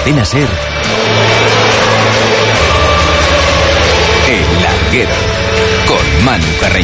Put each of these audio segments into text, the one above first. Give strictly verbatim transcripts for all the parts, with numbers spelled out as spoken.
Cadena SER, El Larguero, con Manu Carreño.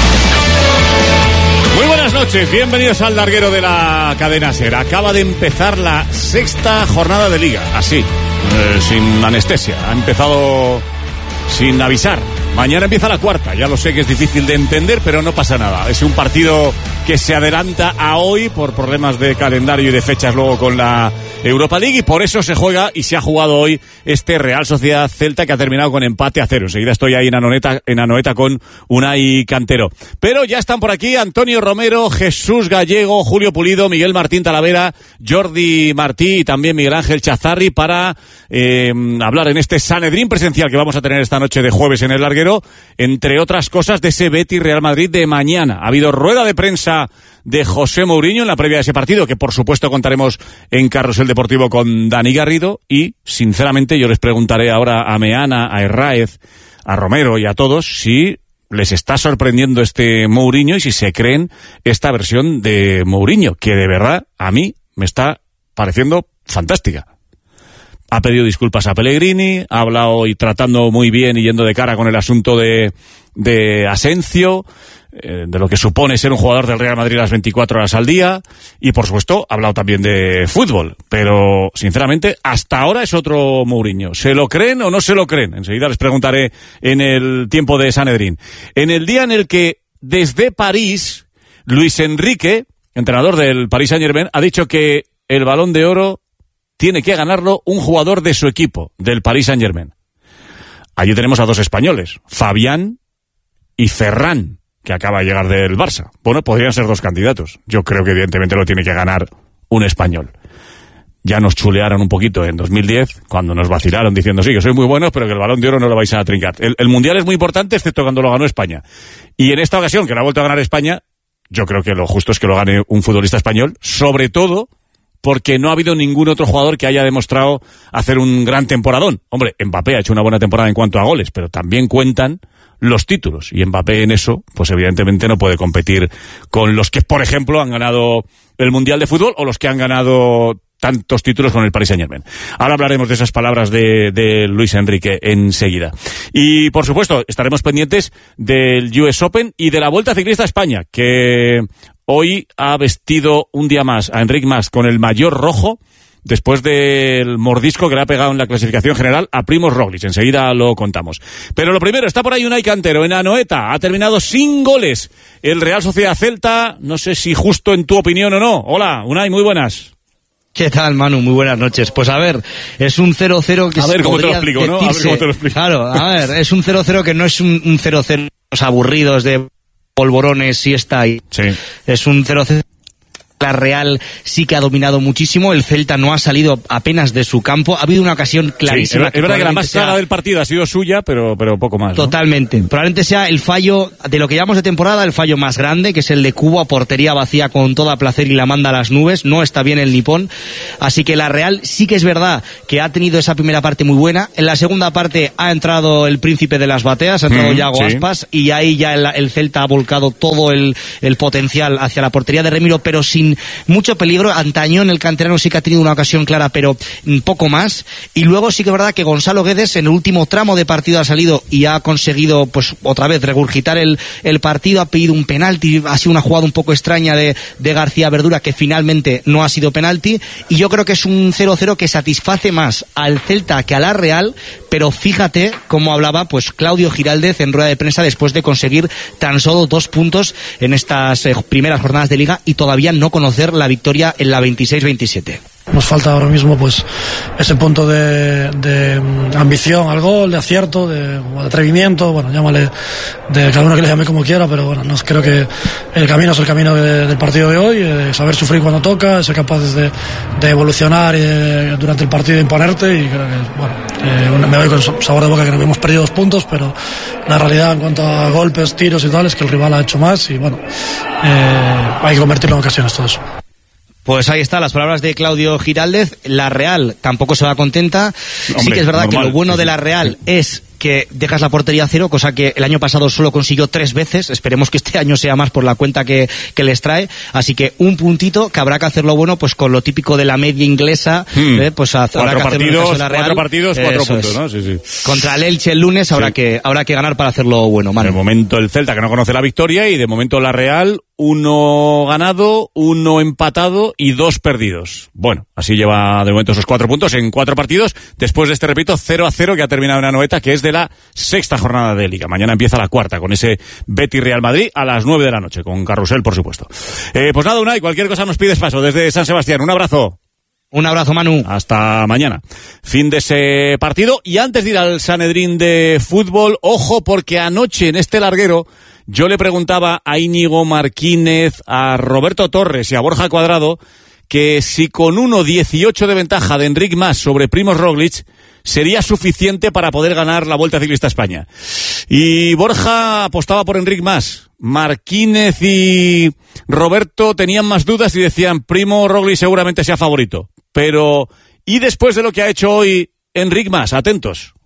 Muy buenas noches, bienvenidos al Larguero de la Cadena SER. Acaba de empezar la sexta jornada de Liga, así, eh, sin anestesia. Ha empezado sin avisar. Mañana empieza la cuarta, ya lo sé que es difícil de entender, pero no pasa nada. Es un partido que se adelanta a hoy por problemas de calendario y de fechas luego con la Europa League, y por eso se juega y se ha jugado hoy este Real Sociedad Celta, que ha terminado con empate a cero. Enseguida estoy ahí en Anoeta, en Anoeta con Unai Cantero. Pero ya están por aquí Antonio Romero, Jesús Gallego, Julio Pulido, Miguel Martín Talavera, Jordi Martí y también Miguel Ángel Chazarri para eh, hablar en este Sanedrín presencial que vamos a tener esta noche de jueves en el Larguero, entre otras cosas de ese Betis Real Madrid de mañana. Ha habido rueda de prensa de José Mourinho en la previa de ese partido, que por supuesto contaremos en Carrusel Deportivo con Dani Garrido, y sinceramente yo les preguntaré ahora a Meana, a Herráez, a Romero y a todos si les está sorprendiendo este Mourinho y si se creen esta versión de Mourinho, que de verdad a mí me está pareciendo fantástica. Ha pedido disculpas a Pellegrini, ha hablado y tratando muy bien y yendo de cara con el asunto de, de Asensio, eh, de lo que supone ser un jugador del Real Madrid las veinticuatro horas al día, y por supuesto ha hablado también de fútbol, pero sinceramente hasta ahora es otro Mourinho. ¿Se lo creen o no se lo creen? Enseguida les preguntaré en el tiempo de Sanedrín. En el día en el que desde París, Luis Enrique, entrenador del Paris Saint-Germain, ha dicho que el Balón de Oro tiene que ganarlo un jugador de su equipo, del Paris Saint-Germain. Allí tenemos a dos españoles, Fabián y Ferran, que acaba de llegar del Barça. Bueno, podrían ser dos candidatos. Yo creo que evidentemente lo tiene que ganar un español. Ya nos chulearon un poquito en dos mil diez, cuando nos vacilaron diciendo, sí, que sois muy buenos, pero que el Balón de Oro no lo vais a trincar. El, el Mundial es muy importante, excepto cuando lo ganó España. Y en esta ocasión, que lo ha vuelto a ganar España, yo creo que lo justo es que lo gane un futbolista español, sobre todo porque no ha habido ningún otro jugador que haya demostrado hacer un gran temporadón. Hombre, Mbappé ha hecho una buena temporada en cuanto a goles, pero también cuentan los títulos, y Mbappé en eso, pues evidentemente no puede competir con los que, por ejemplo, han ganado el Mundial de Fútbol o los que han ganado tantos títulos con el Paris Saint-Germain. Ahora hablaremos de esas palabras de, de Luis Enrique enseguida. Y, por supuesto, estaremos pendientes del U S Open y de la Vuelta Ciclista a España, que hoy ha vestido un día más a Enric Mas con el maillot rojo, después del mordisco que le ha pegado en la clasificación general a Primož Roglič. Enseguida lo contamos. Pero lo primero, está por ahí Unai Cantero en Anoeta. Ha terminado sin goles el Real Sociedad Celta. No sé si justo en tu opinión o no. Hola, Unai, muy buenas. ¿Qué tal, Manu? Muy buenas noches. Pues a ver, es un cero cero que... A ver cómo te lo explico, ¿no? A ver cómo te lo explico. Claro, a ver, es un cero cero que no es un, un cero cero aburridos de polvorones, siesta y... Sí. Es un cero cero... La Real sí que ha dominado muchísimo, el Celta no ha salido apenas de su campo, ha habido una ocasión clarísima. Sí, es, es verdad que la más clara sea... del partido ha sido suya, pero, pero poco más, ¿no? Totalmente. Probablemente sea el fallo, de lo que llamamos de temporada, el fallo más grande, que es el de Cubo a portería vacía con toda placer y la manda a las nubes. No está bien el nipón. Así que la Real sí que es verdad que ha tenido esa primera parte muy buena. En la segunda parte ha entrado el príncipe de las bateas, ha entrado mm, Yago sí. Aspas, y ahí ya el, el Celta ha volcado todo el, el potencial hacia la portería de Remiro, pero sin mucho peligro. Antañón, el canterano, sí que ha tenido una ocasión clara, pero poco más. Y luego sí que es verdad que Gonzalo Guedes en el último tramo de partido ha salido y ha conseguido, pues otra vez, regurgitar el, el partido. Ha pedido un penalti, ha sido una jugada un poco extraña de, de García Verdura, que finalmente no ha sido penalti. Y yo creo que es un cero cero que satisface más al Celta que a la Real, pero fíjate cómo hablaba pues Claudio Giraldez en rueda de prensa después de conseguir tan solo dos puntos en estas eh, primeras jornadas de Liga y todavía no conocer la victoria en la veintiséis veintisiete. Nos falta ahora mismo pues ese punto de, de ambición al gol, de acierto, de, de atrevimiento, bueno, llámale, de cada uno que le llame como quiera, pero bueno, no, creo que el camino es el camino de, del partido de hoy, de saber sufrir cuando toca, ser capaces de, de evolucionar y de, durante el partido de imponerte, y creo que, bueno, eh, me voy con sabor de boca que no hemos perdido dos puntos, pero la realidad en cuanto a golpes, tiros y tal es que el rival ha hecho más y bueno, eh, hay que convertirlo en ocasiones todo eso. Pues ahí están las palabras de Claudio Giraldez. La Real tampoco se va contenta. Hombre, sí que es verdad normal, que lo bueno sí, de la Real sí. es que dejas la portería a cero, cosa que el año pasado solo consiguió tres veces. Esperemos que este año sea más por la cuenta que, que les trae. Así que un puntito que habrá que hacerlo bueno, pues con lo típico de la media inglesa, hmm. eh, pues habrá cuatro que hacerlo partidos, en la Real. Cuatro partidos, cuatro Eso puntos, es. ¿no? Sí, sí. Contra el Elche el lunes habrá, sí. que, habrá que ganar para hacerlo bueno, Manu. De momento el Celta, que no conoce la victoria, y de momento la Real, uno ganado, uno empatado y dos perdidos. Bueno, así lleva de momento esos cuatro puntos en cuatro partidos, después de este, repito, cero a cero que ha terminado en Anoeta, que es de la sexta jornada de Liga. Mañana empieza la cuarta, con ese Betis Real Madrid a las nueve de la noche, con Carrusel, por supuesto. Eh, pues nada, Unai, cualquier cosa nos pides paso desde San Sebastián. Un abrazo. Un abrazo, Manu. Hasta mañana. Fin de ese partido. Y antes de ir al Sanedrín de fútbol, ojo, porque anoche en este larguero yo le preguntaba a Íñigo Martínez, a Roberto Torres y a Borja Cuadrado que si con uno dieciocho de ventaja de Enric Mas sobre Primož Roglič sería suficiente para poder ganar la Vuelta Ciclista a España. Y Borja apostaba por Enric Mas. Martínez y Roberto tenían más dudas y decían Primož Roglič seguramente sea favorito. Pero, ¿y después de lo que ha hecho hoy Enric Mas? Atentos.